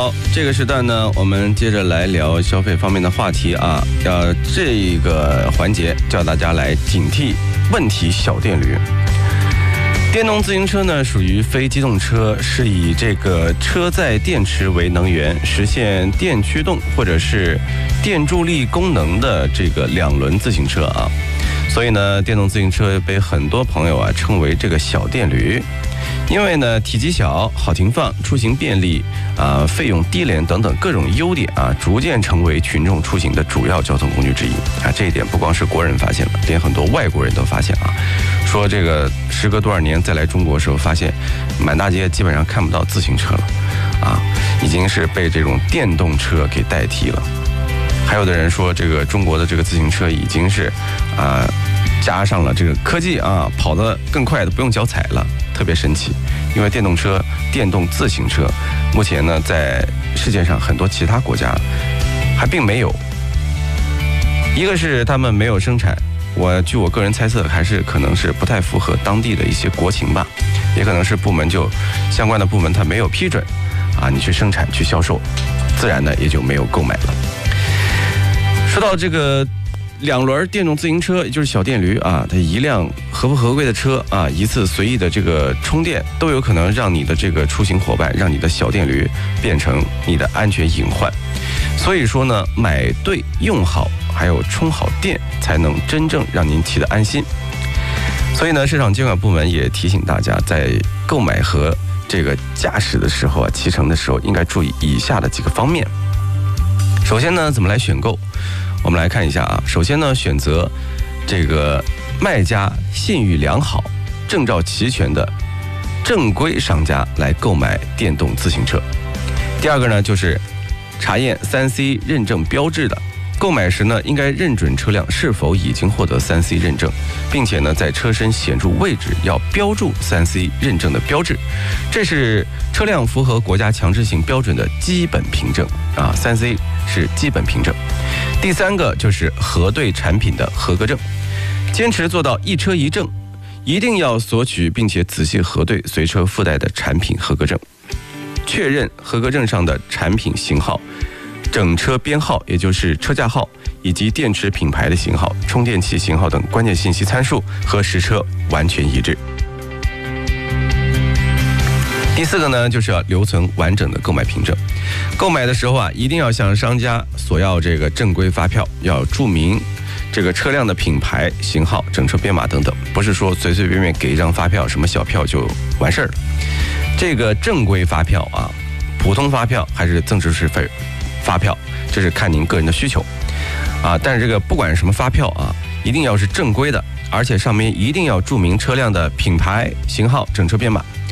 好，这个时段呢，我们接着来聊消费方面的话题啊。这个环节叫大家来警惕问题小电驴。电动自行车呢属于非机动车，是以这个车载电池为能源，实现电驱动或者是电助力功能的这个两轮自行车啊。所以呢，电动自行车被很多朋友称为这个小电驴。因为呢，体积小、好停放、出行便利费用低廉等等各种优点逐渐成为群众出行的主要交通工具之一这一点不光是国人发现了，连很多外国人都发现说这个时隔多少年再来中国的时候，发现满大街基本上看不到自行车了已经是被这种电动车给代替了。还有的人说，这个中国的这个自行车已经是加上了这个科技跑得更快的不用脚踩了，特别神奇。因为电动自行车目前呢在世界上很多其他国家还并没有，一个是他们没有生产，据我个人猜测还是可能是不太符合当地的一些国情吧，也可能是相关的部门它没有批准你去生产去销售，自然呢也就没有购买了。说到这个两轮电动自行车，也就是小电驴它一辆合不合规的车一次随意的这个充电，都有可能让你的这个出行伙伴，让你的小电驴变成你的安全隐患。所以说呢，买对用好，还有充好电，才能真正让您骑得安心。所以呢，市场监管部门也提醒大家，在购买和这个驾驶的时候骑乘的时候，应该注意以下的几个方面。首先呢，怎么来选购？我们来看一下首先呢，选择这个卖家信誉良好、证照齐全的正规商家来购买电动自行车。第二个呢，就是查验 3C 认证标志的。购买时呢，应该认准车辆是否已经获得 3C 认证，并且呢，在车身显著位置要标注 3C 认证的标志，这是车辆符合国家强制性标准的基本凭证3C 是基本凭证。第三个就是核对产品的合格证，坚持做到一车一证，一定要索取并且仔细核对随车附带的产品合格证，确认合格证上的产品型号、整车编号，也就是车架号，以及电池品牌的型号、充电器型号等关键信息参数和实车完全一致。第四个呢，就是要留存完整的购买凭证。购买的时候一定要向商家索要这个正规发票，要注明这个车辆的品牌、型号、整车编码等等，不是说随随便便给一张发票，什么小票就完事儿了。这个正规发票普通发票还是增值税发票，这是看您个人的需求但是这个不管什么发票一定要是正规的，而且上面一定要注明车辆的品牌、型号、整车编码